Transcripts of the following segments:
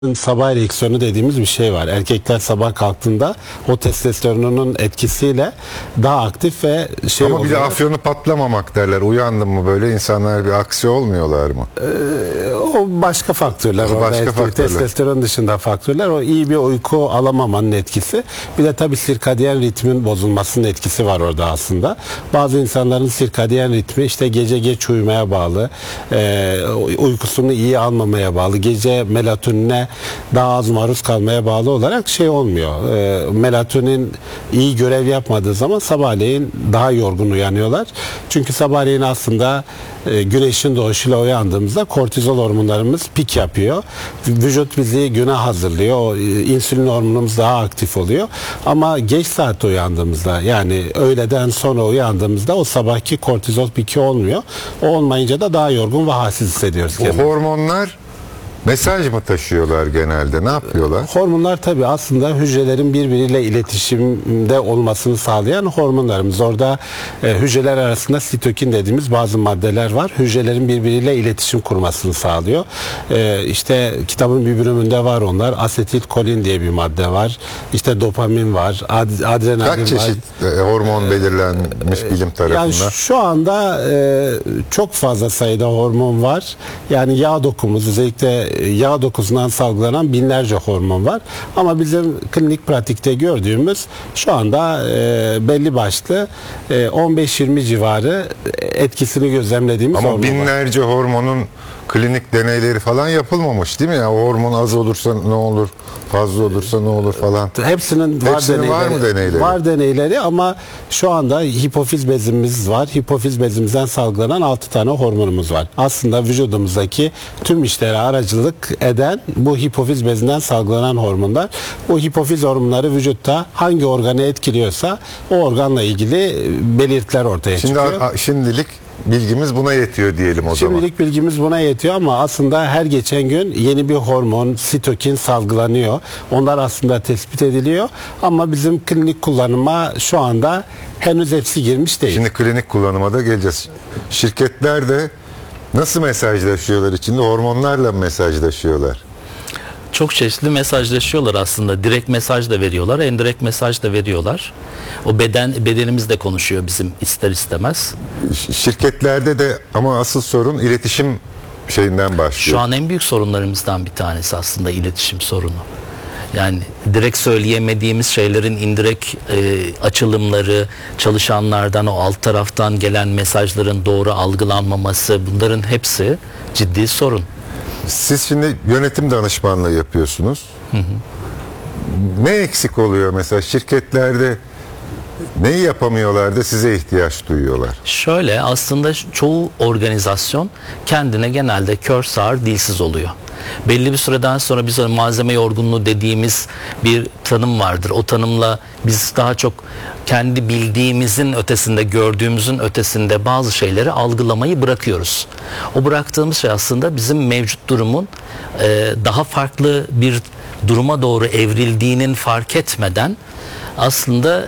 Sabah ereksiyonu dediğimiz bir şey var. Erkekler sabah kalktığında o testosteronun etkisiyle daha aktif ve Ama bir de afyonu patlamamak derler. Uyandım mı böyle insanlar bir aksi olmuyorlar mı? O başka faktörler. O başka faktörler. Testosteron dışında faktörler. O iyi bir uyku alamamanın etkisi. Bir de tabii sirkadiyen ritmin bozulmasının etkisi var orada aslında. Bazı insanların sirkadiyen ritmi işte gece geç uyumaya bağlı, uykusunu iyi almamaya bağlı, gece melatonine daha az maruz kalmaya bağlı olarak şey olmuyor. Melatonin iyi görev yapmadığı zaman sabahleyin daha yorgun uyanıyorlar. Çünkü sabahleyin aslında güneşin doğuşuyla uyandığımızda kortizol hormonlarımız pik yapıyor. Vücut bizi güne hazırlıyor. O insülin hormonumuz daha aktif oluyor. Ama geç saatte uyandığımızda, yani öğleden sonra uyandığımızda o sabahki kortizol piki olmuyor. O olmayınca da daha yorgun ve halsiz hissediyoruz kendimizi. O hormonlar mesaj mı taşıyorlar genelde? Ne yapıyorlar? Hormonlar tabii aslında hücrelerin birbiriyle iletişimde olmasını sağlayan hormonlarımız. Orada hücreler arasında sitokin dediğimiz bazı maddeler var. Hücrelerin birbiriyle iletişim kurmasını sağlıyor. İşte kitabın bir bölümünde var onlar. Asetilkolin diye bir madde var. İşte dopamin var. Adrenalin var. Kaç çeşit hormon belirlenmiş bilim tarafından? Yani şu anda çok fazla sayıda hormon var. Yani yağ dokumuz, özellikle yağ dokusundan salgılanan binlerce hormon var. Ama bizim klinik pratikte gördüğümüz şu anda belli başlı 15-20 civarı etkisini gözlemlediğimiz ama hormon binlerce var. Hormonun klinik deneyleri falan yapılmamış değil mi? Yani o hormon az olursa ne olur, fazla olursa ne olur falan. Hepsinin var mı deneyleri? Var deneyleri ama şu anda hipofiz bezimiz var. Hipofiz bezimizden salgılanan 6 tane hormonumuz var. Aslında vücudumuzdaki tüm işlere aracılık eden bu hipofiz bezinden salgılanan hormonlar. Bu hipofiz hormonları vücutta hangi organı etkiliyorsa o organla ilgili belirtiler ortaya çıkıyor. Şimdilik bilgimiz buna yetiyor diyelim o zaman. Şimdilik bilgimiz buna yetiyor ama aslında her geçen gün yeni bir hormon, sitokin salgılanıyor. Onlar aslında tespit ediliyor ama bizim klinik kullanıma şu anda henüz hepsi girmiş değil. Şimdi klinik kullanıma da geleceğiz. Şirketler de nasıl mesajlaşıyorlar içinde? Hormonlarla mı mesajlaşıyorlar? Çok çeşitli mesajlaşıyorlar aslında. Direkt mesaj da veriyorlar, indirekt mesaj da veriyorlar. O bedenimiz de konuşuyor bizim ister istemez. Şirketlerde de ama asıl sorun iletişim şeyinden başlıyor. Şu an en büyük sorunlarımızdan bir tanesi aslında iletişim sorunu. Yani direkt söyleyemediğimiz şeylerin indirekt açılımları, çalışanlardan o alt taraftan gelen mesajların doğru algılanmaması, bunların hepsi ciddi sorun. Siz şimdi yönetim danışmanlığı yapıyorsunuz. Hı hı. Ne eksik oluyor mesela şirketlerde? Neyi yapamıyorlar da size ihtiyaç duyuyorlar? Şöyle, aslında çoğu organizasyon kendine genelde kör sağır dilsiz oluyor. Belli bir süreden sonra biz malzeme yorgunluğu dediğimiz bir tanım vardır. O tanımla biz daha çok kendi bildiğimizin ötesinde, gördüğümüzün ötesinde bazı şeyleri algılamayı bırakıyoruz. O bıraktığımız şey aslında bizim mevcut durumun daha farklı bir duruma doğru evrildiğinin fark etmeden aslında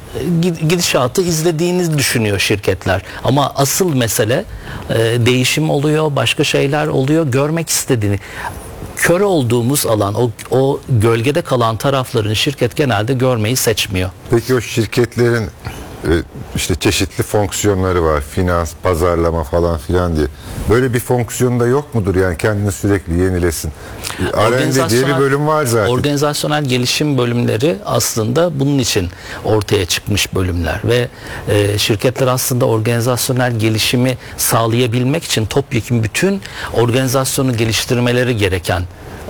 gidişatı izlediğini düşünüyor şirketler. Ama asıl mesele değişim oluyor, başka şeyler oluyor, görmek istediğini. Kör olduğumuz alan, o gölgede kalan taraflarını şirket genelde görmeyi seçmiyor. Peki o şirketlerin işte çeşitli fonksiyonları var, finans, pazarlama falan filan diye. Böyle bir fonksiyonu da yok mudur yani kendini sürekli yenilesin? R&D diye bir bölüm var zaten. Organizasyonel gelişim bölümleri aslında bunun için ortaya çıkmış bölümler ve şirketler aslında organizasyonel gelişimi sağlayabilmek için topyekun bütün organizasyonu geliştirmeleri gereken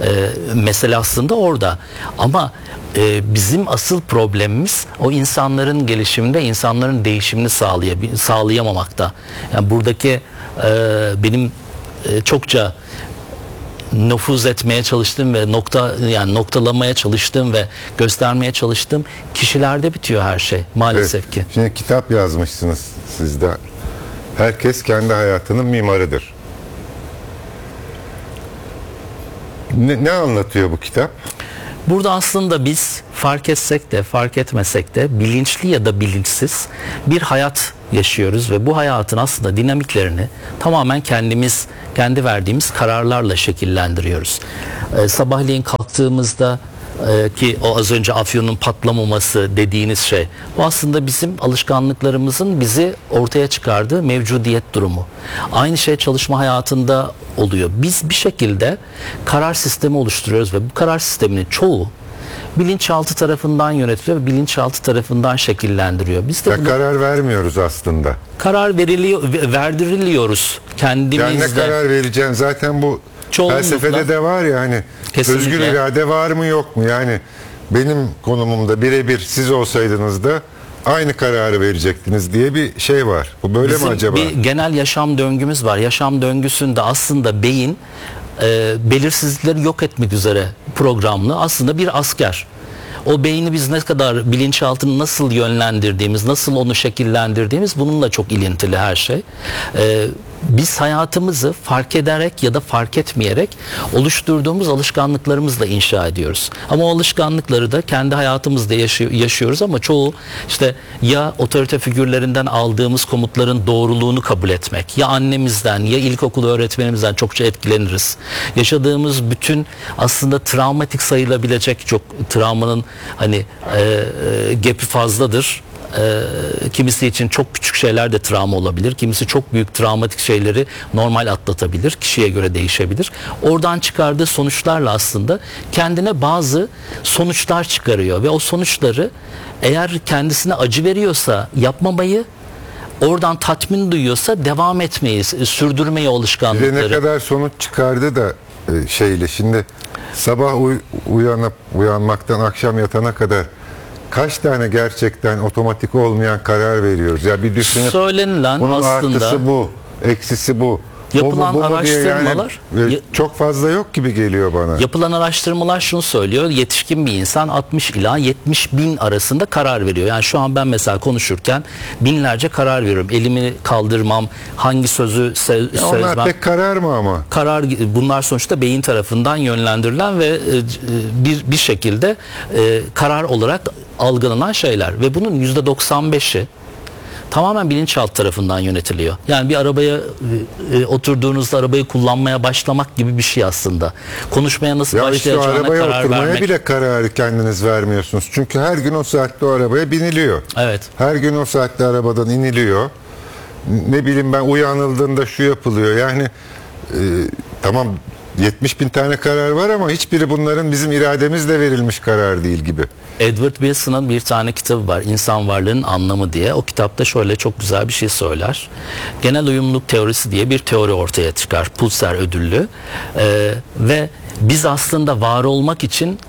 mesele aslında orada. Ama bizim asıl problemimiz o insanların gelişiminde, insanların değişimini sağlayamamakta. Yani buradaki benim çokça nüfuz etmeye çalıştığım ve noktalamaya çalıştığım ve göstermeye çalıştığım kişilerde bitiyor her şey maalesef ki. Şimdi kitap yazmışsınız siz de. Herkes kendi hayatının mimarıdır. Ne anlatıyor bu kitap? Burada aslında biz fark etsek de fark etmesek de bilinçli ya da bilinçsiz bir hayat yaşıyoruz ve bu hayatın aslında dinamiklerini tamamen kendi verdiğimiz kararlarla şekillendiriyoruz. Sabahleyin kalktığımızda ki o az önce afyonun patlamaması dediğiniz şey, bu aslında bizim alışkanlıklarımızın bizi ortaya çıkardığı mevcudiyet durumu. Aynı şey çalışma hayatında oluyor. Biz bir şekilde karar sistemi oluşturuyoruz ve bu karar sisteminin çoğu bilinçaltı tarafından yönetiliyor ve bilinçaltı tarafından şekillendiriyor. Biz de Ya karar vermiyoruz aslında. karar verdiriliyoruz kendimizde. Yani ne karar vereceğim, zaten bu Çoğunlukla. felsefede de var ya, hani Kesinlikle. özgür irade var mı yok mu? Yani benim konumumda birebir siz olsaydınız da aynı kararı verecektiniz diye bir şey var. Bu böyle Bizim mi acaba? bir genel yaşam döngümüz var. Yaşam döngüsünde aslında beyin belirsizlikleri yok etmek üzere programlı aslında bir asker. O beyni biz ne kadar, bilinçaltını nasıl yönlendirdiğimiz, nasıl onu şekillendirdiğimiz bununla çok ilintili her şey. Biz hayatımızı fark ederek ya da fark etmeyerek oluşturduğumuz alışkanlıklarımızla inşa ediyoruz. Ama o alışkanlıkları da kendi hayatımızda yaşıyoruz ama çoğu işte ya otorite figürlerinden aldığımız komutların doğruluğunu kabul etmek, ya annemizden ya ilkokul öğretmenimizden çokça etkileniriz. Yaşadığımız bütün aslında travmatik sayılabilecek, çok travmanın hani gap'i fazladır. Kimisi için çok küçük şeyler de travma olabilir. Kimisi çok büyük travmatik şeyleri normal atlatabilir. Kişiye göre değişebilir. Oradan çıkardığı sonuçlarla aslında kendine bazı sonuçlar çıkarıyor ve o sonuçları eğer kendisine acı veriyorsa yapmamayı, oradan tatmin duyuyorsa devam etmeyi, sürdürmeyi, o alışkanlıkları. Bize ne kadar sonuç çıkardı da şeyle, şimdi sabah uyanmaktan akşam yatana kadar kaç tane gerçekten otomatik olmayan karar veriyoruz? Ya bir düşünün. Söylenilen bunun aslında artısı bu, eksisi bu. yapılan Bu mu diye araştırmalar çok fazla yok gibi geliyor bana. Yapılan araştırmalar şunu söylüyor: yetişkin bir insan 60 ila 70 bin arasında karar veriyor. Yani şu an ben mesela konuşurken binlerce karar veriyorum. Elimi kaldırmam, hangi sözü Onlar sözmem. pek karar mı ama? Bunlar sonuçta beyin tarafından yönlendirilen ve bir şekilde karar olarak algılanan şeyler ve bunun %95'i tamamen bilinçaltı tarafından yönetiliyor. Yani bir arabaya oturduğunuzda arabayı kullanmaya başlamak gibi bir şey aslında. Konuşmaya nasıl Ya işte o başlayacağına arabaya karar oturmaya vermek. bile kararı kendiniz vermiyorsunuz. Çünkü her gün o saatte o arabaya biniliyor. Evet. Her gün o saatte arabadan iniliyor. Ne bileyim ben, uyanıldığında şu yapılıyor. Yani tamam, 70 bin tane karar var ama hiçbiri bunların bizim irademizle verilmiş karar değil gibi. Edward Wilson'ın bir tane kitabı var, İnsan Varlığının Anlamı diye. O kitapta şöyle çok güzel bir şey söyler. Genel uyumluluk teorisi diye bir teori ortaya çıkar. Pulitzer ödüllü. Ve biz aslında var olmak için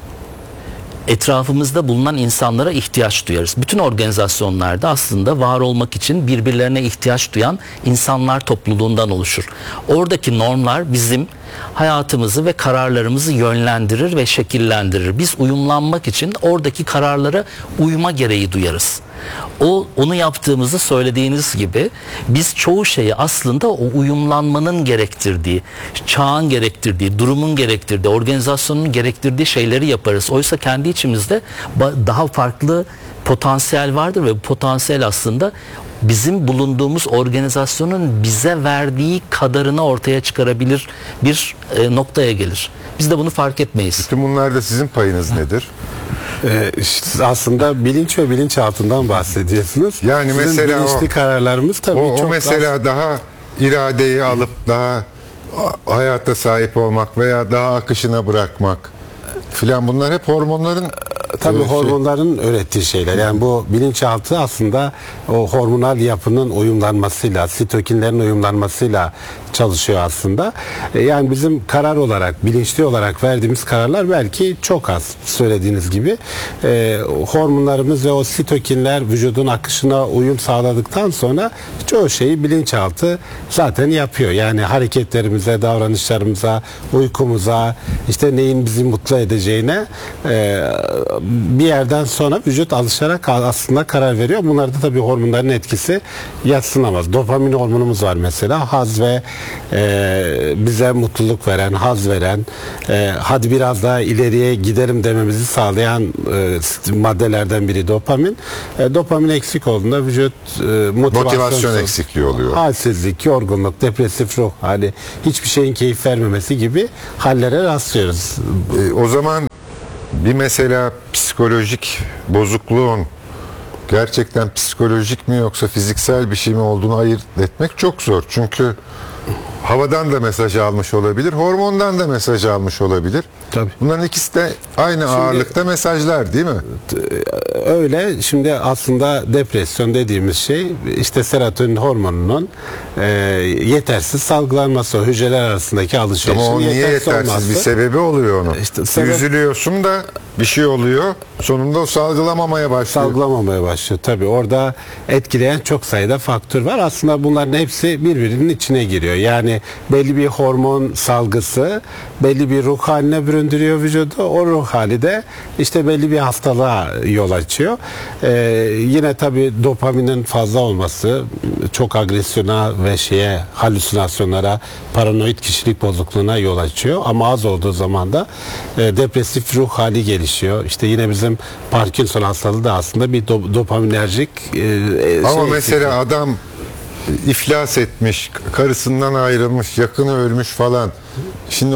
etrafımızda bulunan insanlara ihtiyaç duyarız. Bütün organizasyonlarda aslında var olmak için birbirlerine ihtiyaç duyan insanlar topluluğundan oluşur. Oradaki normlar bizim hayatımızı ve kararlarımızı yönlendirir ve şekillendirir. Biz uyumlanmak için oradaki kararlara uyma gereği duyarız. Onu yaptığımızı, söylediğiniz gibi biz çoğu şeyi aslında o uyumlanmanın gerektirdiği, çağın gerektirdiği, durumun gerektirdiği, organizasyonun gerektirdiği şeyleri yaparız. Oysa kendi içimizde daha farklı potansiyel vardır ve bu potansiyel aslında bizim bulunduğumuz organizasyonun bize verdiği kadarını ortaya çıkarabilir bir noktaya gelir. Biz de bunu fark etmeyiz. Bütün bunlarda sizin payınız nedir? Aslında bilinç ve bilinçaltından bahsediyorsunuz. Yani sizin mesela bilinçli kararlarımız tabii o çok mesela daha iradeyi alıp daha hayata sahip olmak veya daha akışına bırakmak filan, bunlar hep hormonların tabii hormonların ürettiği şeyler. Yani bu bilinçaltı aslında o hormonal yapının uyumlanmasıyla, sitokinlerin uyumlanmasıyla çalışıyor aslında. Yani bizim karar olarak, bilinçli olarak verdiğimiz kararlar belki çok az, söylediğiniz gibi. Hormonlarımız ve o sitokinler vücudun akışına uyum sağladıktan sonra çoğu şeyi bilinçaltı zaten yapıyor. Yani hareketlerimize, davranışlarımıza, uykumuza, işte neyin bizi mutlu edeceğine bir yerden sonra vücut alışarak aslında karar veriyor. Bunlarda tabii hormonların etkisi yadsınamaz. Dopamin hormonumuz var mesela. Haz ve bize mutluluk veren, haz veren, hadi biraz daha ileriye gidelim dememizi sağlayan maddelerden biri dopamin. Dopamin eksik olduğunda vücut Motivasyon eksikliği oluyor. halsizlik, yorgunluk, depresif ruh hali, hiçbir şeyin keyif vermemesi gibi hallere rastlıyoruz. O zaman bir mesela psikolojik bozukluğun gerçekten psikolojik mi yoksa fiziksel bir şey mi olduğunu ayırt etmek çok zor. Çünkü havadan da mesaj almış olabilir, hormondan da mesaj almış olabilir. Tabii. Bunların ikisi de aynı ağırlıkta mesajlar değil mi? Öyle. Şimdi aslında depresyon dediğimiz şey işte serotonin hormonunun yetersiz salgılanması, o hücreler arasındaki Ama alışverişin o niye yetersiz olması. bir sebebi oluyor onun. İşte sebep- Üzülüyorsun da bir şey oluyor. Sonunda o salgılamamaya başlıyor. Salgılamamaya başlıyor. Tabii orada etkileyen çok sayıda faktör var. Aslında bunların hepsi birbirinin içine giriyor. Yani belli bir hormon salgısı belli bir ruh haline büründürüyor vücudu. O ruh hali de işte belli bir hastalığa yol açıyor. Yine tabii dopaminin fazla olması çok agresyona ve halüsinasyonlara, paranoid kişilik bozukluğuna yol açıyor. Ama az olduğu zaman da depresif ruh hali gelişiyor. İşte yine bizim Parkinson hastalığı da aslında bir dopaminerjik Ama mesela adam iflas etmiş, karısından ayrılmış, yakını ölmüş falan. Şimdi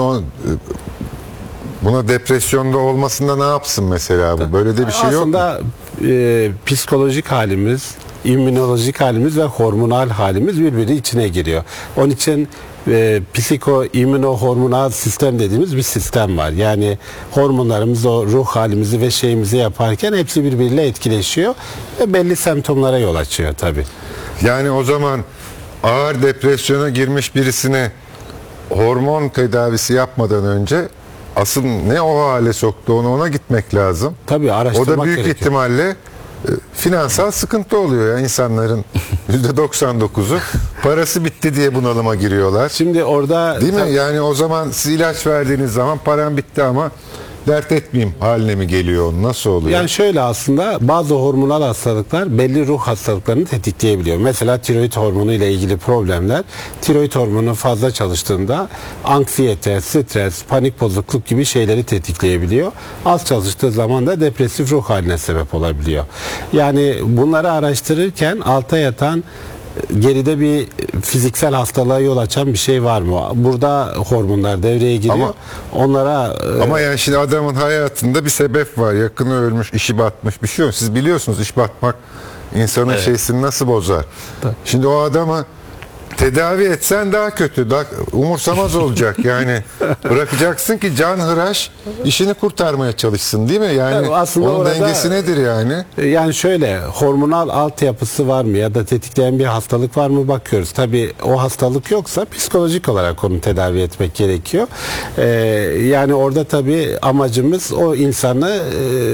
buna depresyonda olmasında ne yapsın mesela bu? Böyle de bir şey yok mu? aslında psikolojik halimiz, immünolojik halimiz ve hormonal halimiz birbiri içine giriyor. Onun için psiko-immünohormonal sistem dediğimiz bir sistem var. Yani hormonlarımız o ruh halimizi ve şeyimizi yaparken hepsi birbiriyle etkileşiyor ve belli semptomlara yol açıyor tabii. Yani o zaman ağır depresyona girmiş birisine hormon tedavisi yapmadan önce asıl ne o hale soktu ona gitmek lazım. Tabii O araştırmak da büyük gerekiyor. ihtimalle finansal sıkıntı oluyor ya insanların %99'u parası bitti diye bunalıma giriyorlar. Şimdi orada Değil mi? Yani o zaman siz ilaç verdiğiniz zaman param bitti ama dert etmeyeyim haline mi geliyor? Nasıl oluyor? Yani şöyle aslında bazı hormonal hastalıklar belli ruh hastalıklarını tetikleyebiliyor. Mesela tiroid hormonu ile ilgili problemler tiroid hormonu fazla çalıştığında anksiyete, stres, panik bozukluk gibi şeyleri tetikleyebiliyor. Az çalıştığı zaman da depresif ruh haline sebep olabiliyor. Yani bunları araştırırken alta yatan geride bir fiziksel hastalığa yol açan bir şey var mı? Burada hormonlar devreye giriyor. Onlara Ama yani şimdi adamın hayatında bir sebep var. Yakını ölmüş, işi batmış bir şey yok. Siz biliyorsunuz iş batmak insanın şeysini nasıl bozar. Şimdi o adamı tedavi etsen daha kötü, daha umursamaz olacak. Yani bırakacaksın ki canhıraş işini kurtarmaya çalışsın değil mi? Yani Tabii aslında onun orada- dengesi nedir yani? yani şöyle hormonal altyapısı var mı ya da tetikleyen bir hastalık var mı bakıyoruz. Tabii o hastalık yoksa psikolojik olarak onu tedavi etmek gerekiyor. Yani orada tabii amacımız o insanı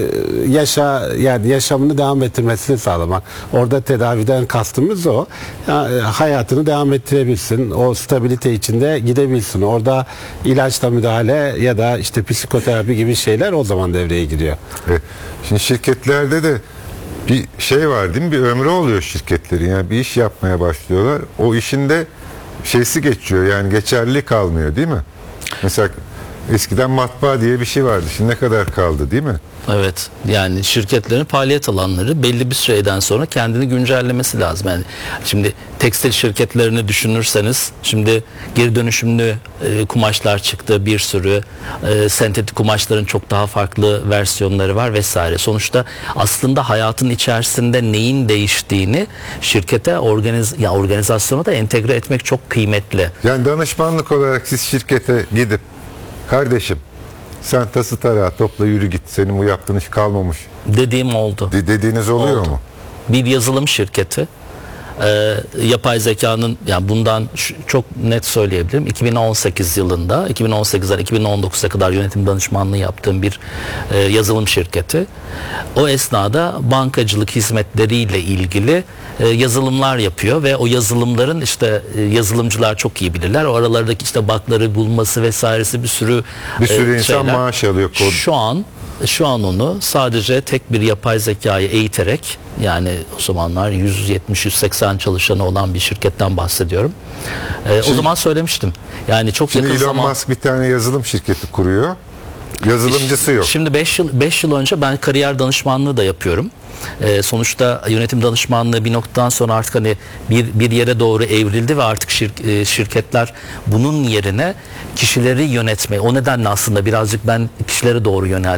yani yaşamını devam ettirmesini sağlamak. Orada tedaviden kastımız o. Yani hayatını devam ettirebilsin. O stabilite içinde gidebilsin. Orada ilaçla müdahale ya da işte psikoterapi gibi şeyler o zaman devreye giriyor. Şimdi şirketlerde de bir şey var değil mi? Bir ömrü oluyor şirketlerin. Yani bir iş yapmaya başlıyorlar. O işin de şeysi geçiyor. Yani geçerli kalmıyor değil mi? Mesela eskiden matbaa diye bir şey vardı. Şimdi ne kadar kaldı değil mi? Evet, yani şirketlerin faaliyet alanları belli bir süreden sonra kendini güncellemesi lazım. Yani şimdi tekstil şirketlerini düşünürseniz şimdi geri dönüşümlü kumaşlar çıktı, bir sürü sentetik kumaşların çok daha farklı versiyonları var vesaire. Sonuçta aslında hayatın içerisinde neyin değiştiğini şirkete organizasyona da entegre etmek çok kıymetli. Yani danışmanlık olarak siz şirkete gidip kardeşim sen tası tarağı topla yürü git senin bu yaptığın iş kalmamış Dediğim oldu. dediğiniz oluyor Oldu. mu? Bir yazılım şirketi yapay zekanın yani bundan çok net söyleyebilirim 2018 yılında 2018'den 2019'a kadar yönetim danışmanlığı yaptığım bir yazılım şirketi o esnada bankacılık hizmetleriyle ilgili yazılımlar yapıyor ve o yazılımların işte yazılımcılar çok iyi bilirler o aralardaki işte bug'ları bulması vesairesi bir sürü Bir sürü insan şeyler. maaş alıyor kod. Şu an şu an onu sadece tek bir yapay zekayı eğiterek, yani o zamanlar 170-180 çalışanı olan bir şirketten bahsediyorum. O zaman söylemiştim. Yani çok Şimdi yakın Elon zaman. Musk bir tane yazılım şirketi kuruyor. Yazılımcısı yok. Şimdi 5 yıl önce ben kariyer danışmanlığı da yapıyorum. Sonuçta yönetim danışmanlığı bir noktadan sonra artık hani bir yere doğru evrildi ve artık şirketler bunun yerine kişileri yönetme. O nedenle aslında birazcık ben kişilere doğru yöneldim.